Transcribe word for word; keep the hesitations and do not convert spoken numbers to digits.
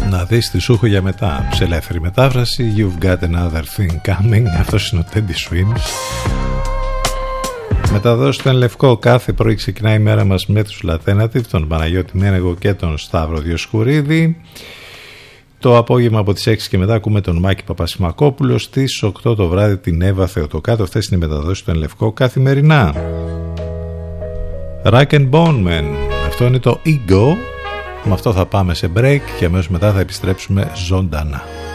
Να δεις τι σου έχω για μετά. Σε ελεύθερη μετάφραση, You've got another thing coming. Αυτός είναι ο Teddy Swims. Μεταδόσεις στον Λευκό. Κάθε πρωί ξεκινάει η μέρα μας με τους Alternative, τον Παναγιώτη Μένεγο και τον Σταύρο Διοσκουρίδη. Το απόγευμα από τις έξι και μετά ακούμε τον Μάκη Παπασημακόπουλο. Στις οκτώ το βράδυ την Εύα Θεοτοκάτω. Αυτές είναι οι μεταδόσεις στον Λευκό καθημερινά. Rack and Bone Man. Αυτό είναι το Ego. Με αυτό θα πάμε σε break και αμέσως μετά θα επιστρέψουμε ζωντανά.